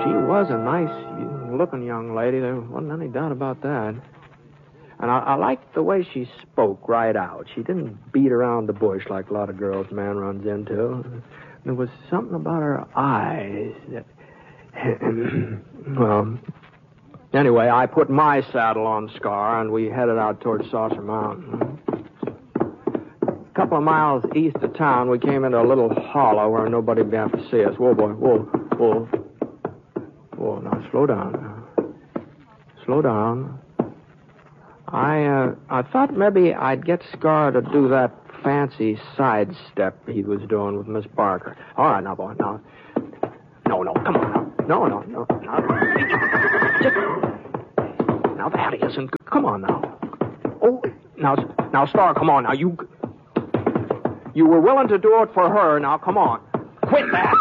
She was a nice-looking young lady. There wasn't any doubt about that. And I liked the way she spoke right out. She didn't beat around the bush like a lot of girls a man runs into. There was something about her eyes that... Well, anyway, I put my saddle on Scar, and we headed out towards Saucer Mountain. A couple of miles east of town, we came into a little hollow where nobody would be able to see us. Whoa, boy, whoa, whoa. Whoa, now slow down now. Slow down. I thought maybe I'd get Scar to do that fancy sidestep he was doing with Miss Barker. All right, now, boy, now. No, come on now. No. Now, that isn't good. Come on now. Oh, now, Scar, come on now. You were willing to do it for her. Now, come on. Quit that.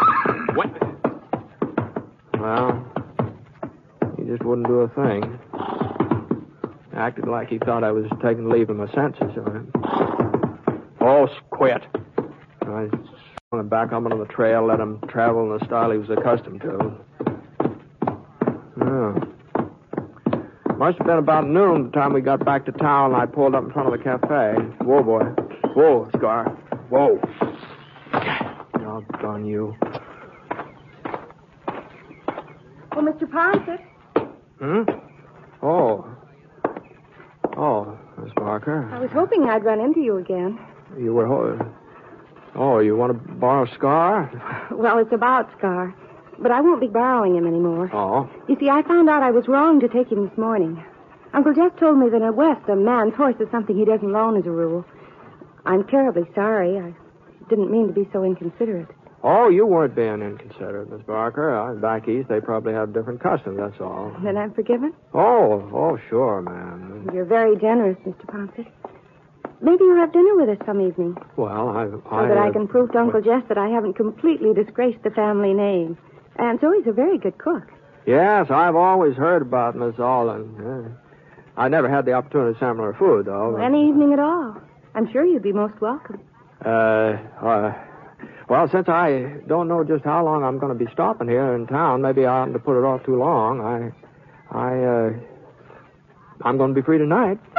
Well, he just wouldn't do a thing. Acted like he thought I was taking leave of my senses. Oh, quit. I just want to back up on the trail, let him travel in the style he was accustomed to. Oh. Must have been about noon the time we got back to town, and I pulled up in front of the cafe. Whoa, boy. Whoa, Scar. Whoa. Doggone you. Oh, Mr. Ponset. Oh, Miss Barker. I was hoping I'd run into you again. You were... Oh, you want to borrow Scar? Well, it's about Scar. But I won't be borrowing him anymore. Oh? You see, I found out I was wrong to take him this morning. Uncle Jeff told me that in West, a man's horse is something he doesn't loan as a rule. I'm terribly sorry. I didn't mean to be so inconsiderate. Oh, you weren't being inconsiderate, Miss Barker. Back east, they probably have different customs, that's all. Then I'm forgiven? Oh, sure, ma'am. You're very generous, Mr. Ponset. Maybe you'll have dinner with us some evening. Well, So that I can prove to Uncle Jeff that I haven't completely disgraced the family name. And so he's a very good cook. Yes, I've always heard about Miss Alden. I never had the opportunity to sample her food, though. Any evening at all. I'm sure you'd be most welcome. Well, since I don't know just how long I'm going to be stopping here in town, maybe I oughtn't to put it off too long. I'm going to be free tonight.